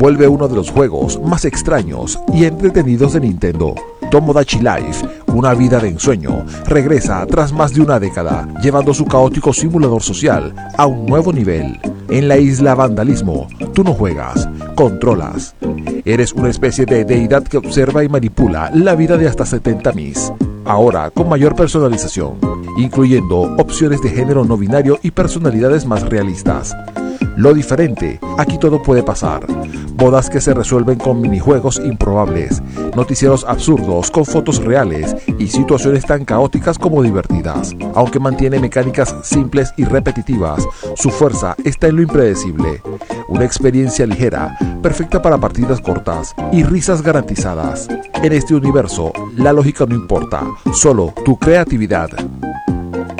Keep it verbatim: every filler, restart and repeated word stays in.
vuelve uno de los juegos más extraños y entretenidos de Nintendo. Tomodachi Life, una vida de ensueño, regresa tras más de una década, llevando su caótico simulador social a un nuevo nivel. En la isla Vandalismo, tú no juegas, controlas. Eres una especie de deidad que observa y manipula la vida de hasta setenta Mis. Ahora con mayor personalización, incluyendo opciones de género no binario y personalidades más realistas. Lo diferente, aquí todo puede pasar. Bodas que se resuelven con minijuegos improbables, noticieros absurdos con fotos reales y situaciones tan caóticas como divertidas. Aunque mantiene mecánicas simples y repetitivas, su fuerza está en lo impredecible. Una experiencia ligera, perfecta para partidas cortas y risas garantizadas. En este universo, la lógica no importa, solo tu creatividad.